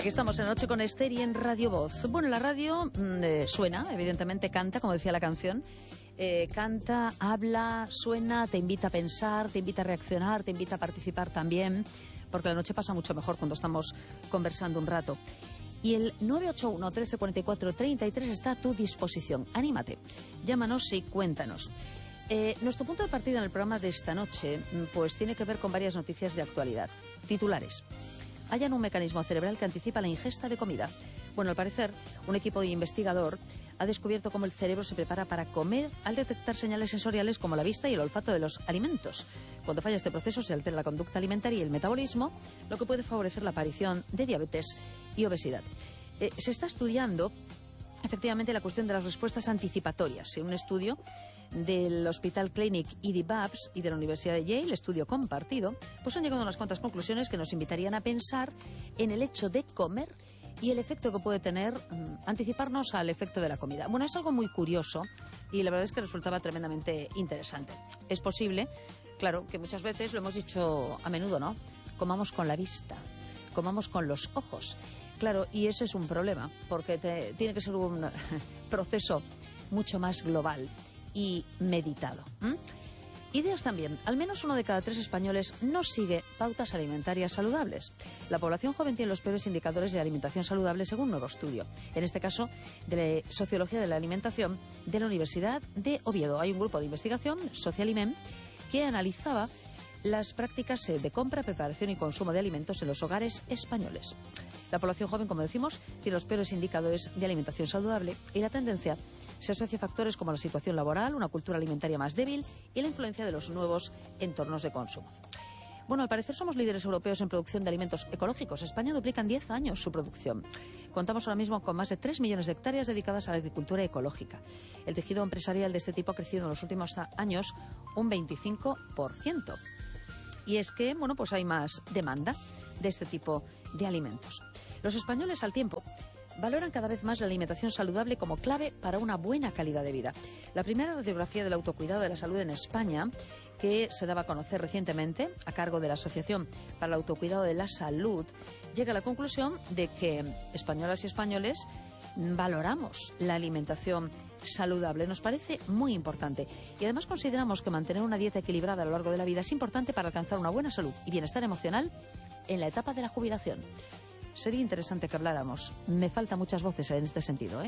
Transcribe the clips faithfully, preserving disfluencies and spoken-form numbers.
Aquí estamos en Noche con Esther y en Radio Voz. Bueno, la radio eh, suena, evidentemente canta, como decía la canción. Eh, canta, habla, suena, te invita a pensar, te invita a reaccionar, te invita a participar también, porque la noche pasa mucho mejor cuando estamos conversando un rato. Y el nueve ocho uno, trece cuarenta y cuatro, treinta y tres está a tu disposición. Anímate, llámanos y cuéntanos. Eh, nuestro punto de partida en el programa de esta noche pues tiene que ver con varias noticias de actualidad. Titulares. Hallan un mecanismo cerebral que anticipa la ingesta de comida. Bueno, al parecer, un equipo investigador ha descubierto cómo el cerebro se prepara para comer al detectar señales sensoriales como la vista y el olfato de los alimentos. Cuando falla este proceso se altera la conducta alimentaria y el metabolismo, lo que puede favorecer la aparición de diabetes y obesidad. Eh, se está estudiando efectivamente la cuestión de las respuestas anticipatorias. En un estudio del Hospital Clinic E D Babs y de la Universidad de Yale, estudio compartido, pues han llegado a unas cuantas conclusiones que nos invitarían a pensar en el hecho de comer y el efecto que puede tener um, anticiparnos al efecto de la comida. Bueno, es algo muy curioso y la verdad es que resultaba tremendamente interesante. Es posible, claro, que muchas veces, lo hemos dicho a menudo, ¿no? Comamos con la vista, comamos con los ojos. Claro, y ese es un problema, porque te, tiene que ser un proceso mucho más global y meditado. ¿Mm? Ideas también. Al menos uno de cada tres españoles no sigue pautas alimentarias saludables. La población joven tiene los peores indicadores de alimentación saludable según un nuevo estudio. En este caso, de la Sociología de la Alimentación de la Universidad de Oviedo. Hay un grupo de investigación, Socialimem, que analizaba las prácticas de compra, preparación y consumo de alimentos en los hogares españoles. La población joven, como decimos, tiene los peores indicadores de alimentación saludable y la tendencia se asocia a factores como la situación laboral, una cultura alimentaria más débil y la influencia de los nuevos entornos de consumo. Bueno, al parecer somos líderes europeos en producción de alimentos ecológicos. España duplica en diez años su producción. Contamos ahora mismo con más de tres millones de hectáreas dedicadas a la agricultura ecológica. El tejido empresarial de este tipo ha crecido en los últimos años un veinticinco por ciento. Y es que, bueno, pues hay más demanda de este tipo de alimentos. Los españoles, al tiempo, valoran cada vez más la alimentación saludable como clave para una buena calidad de vida. La primera radiografía del autocuidado de la salud en España, que se daba a conocer recientemente a cargo de la Asociación para el Autocuidado de la Salud, llega a la conclusión de que españolas y españoles valoramos la alimentación saludable. Nos parece muy importante y además consideramos que mantener una dieta equilibrada a lo largo de la vida es importante para alcanzar una buena salud y bienestar emocional en la etapa de la jubilación. Sería interesante que habláramos, me faltan muchas voces en este sentido, ¿eh?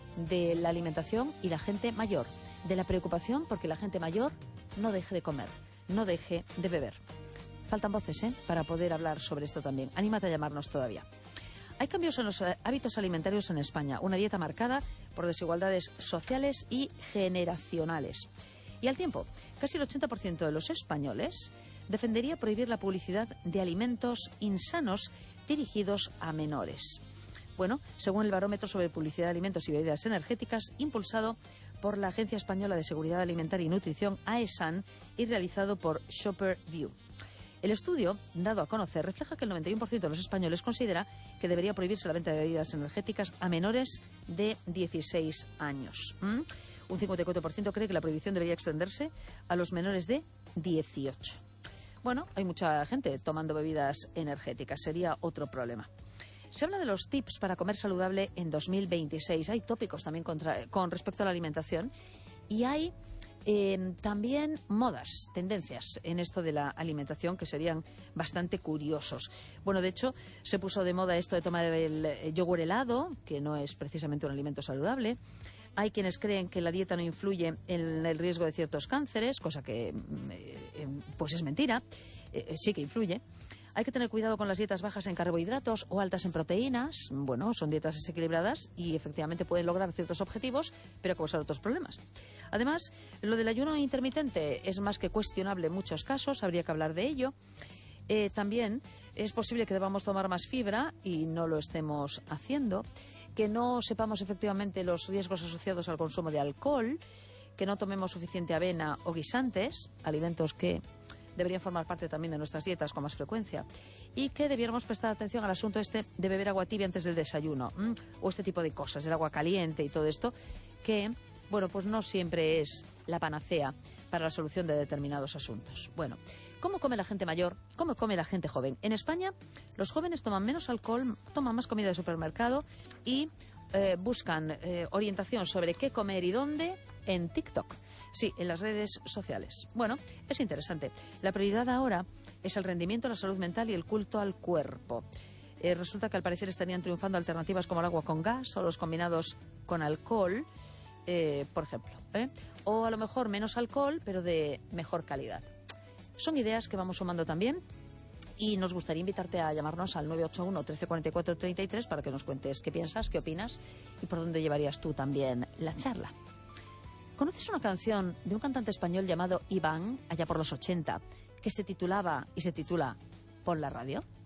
de la alimentación y la gente mayor, de la preocupación porque la gente mayor no deje de comer, no deje de beber. Faltan voces ¿eh? para poder hablar sobre esto también. Anímate a llamarnos todavía. Hay cambios en los hábitos alimentarios en España, una dieta marcada por desigualdades sociales y generacionales. Y al tiempo, casi el ochenta por ciento de los españoles defendería prohibir la publicidad de alimentos insanos dirigidos a menores. Bueno, según el barómetro sobre publicidad de alimentos y bebidas energéticas, impulsado por la Agencia Española de Seguridad Alimentaria y Nutrición, AESAN, y realizado por Shopper View. El estudio, dado a conocer, refleja que el noventa y uno por ciento de los españoles considera que debería prohibirse la venta de bebidas energéticas a menores de dieciséis años. ¿Mm? Un cincuenta y cuatro por ciento cree que la prohibición debería extenderse a los menores de dieciocho. Bueno, hay mucha gente tomando bebidas energéticas, sería otro problema. Se habla de los tips para comer saludable en dos mil veintiséis. Hay tópicos también contra, con respecto a la alimentación y hay eh, también modas, tendencias en esto de la alimentación que serían bastante curiosos. Bueno, de hecho, se puso de moda esto de tomar el yogur helado, que no es precisamente un alimento saludable. Hay quienes creen que la dieta no influye en el riesgo de ciertos cánceres, cosa que eh, pues es mentira, eh, sí que influye. Hay que tener cuidado con las dietas bajas en carbohidratos o altas en proteínas. Bueno, son dietas desequilibradas y efectivamente pueden lograr ciertos objetivos, pero causar otros problemas. Además, lo del ayuno intermitente es más que cuestionable en muchos casos, habría que hablar de ello. Eh, también es posible que debamos tomar más fibra y no lo estemos haciendo, que no sepamos efectivamente los riesgos asociados al consumo de alcohol, que no tomemos suficiente avena o guisantes, alimentos que deberían formar parte también de nuestras dietas con más frecuencia, y que debiéramos prestar atención al asunto este de beber agua tibia antes del desayuno, ¿m? o este tipo de cosas, del agua caliente y todo esto, que, bueno, pues no siempre es la panacea para la solución de determinados asuntos. Bueno, ¿Cómo come la gente mayor? ¿Cómo come la gente joven? En España, los jóvenes toman menos alcohol, toman más comida de supermercado y eh, buscan eh, orientación sobre qué comer y dónde en TikTok. Sí, en las redes sociales. Bueno, es interesante. La prioridad ahora es el rendimiento, la salud mental y el culto al cuerpo. Eh, resulta que al parecer estarían triunfando alternativas como el agua con gas o los combinados con alcohol, eh, por ejemplo. ¿eh? O a lo mejor menos alcohol, pero de mejor calidad. Son ideas que vamos sumando también y nos gustaría invitarte a llamarnos al nueve ocho uno, trece cuarenta y cuatro, treinta y tres para que nos cuentes qué piensas, qué opinas y por dónde llevarías tú también la charla. ¿Conoces una canción de un cantante español llamado Iván, allá por los ochenta, que se titulaba y se titula Pon la radio?